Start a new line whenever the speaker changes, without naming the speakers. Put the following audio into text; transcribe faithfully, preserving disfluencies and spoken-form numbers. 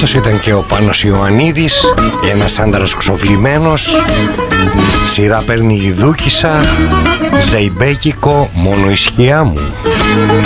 Αυτός ήταν και ο Πάνος Ιωαννίδης, ένας άντρας ξοφλημένος. Σειρά παίρνει η Δούκισσα, ζεϊμπέκικο μόνο η σκιά μου.